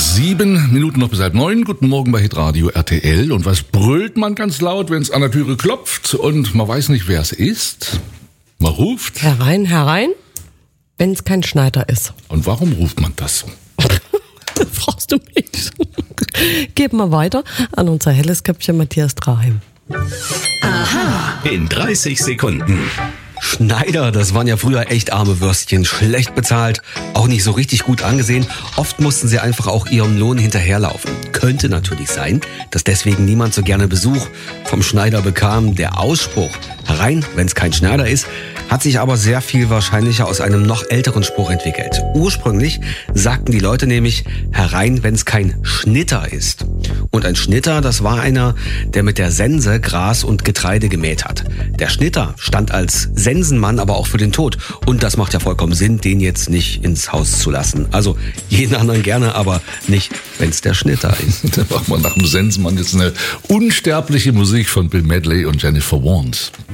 7 Minuten noch bis 8:30. Guten Morgen bei Hitradio RTL. Und was brüllt man ganz laut, wenn es an der Türe klopft und man weiß nicht, wer es ist? Man ruft. Herein, herein, wenn es kein Schneider ist. Und warum ruft man das? Fragst du mich? Geben wir weiter an unser helles Köpfchen Matthias Draheim. Aha. In 30 Sekunden. Schneider, das waren ja früher echt arme Würstchen, schlecht bezahlt, auch nicht so richtig gut angesehen. Oft mussten sie einfach auch ihrem Lohn hinterherlaufen. Könnte natürlich sein, dass deswegen niemand so gerne Besuch vom Schneider bekam. Der Ausspruch, herein, wenn es kein Schneider ist, hat sich aber sehr viel wahrscheinlicher aus einem noch älteren Spruch entwickelt. Ursprünglich sagten die Leute nämlich, herein, wenn es kein Schnitter ist. Und ein Schnitter, das war einer, der mit der Sense Gras und Getreide gemäht hat. Der Schnitter stand als Sensenmann aber auch für den Tod. Und das macht ja vollkommen Sinn, den jetzt nicht ins Haus zu lassen. Also jeden anderen gerne, aber nicht, wenn es der Schnitter ist. Da machen wir nach dem Sensenmann jetzt eine unsterbliche Musik von Bill Medley und Jennifer Warnes.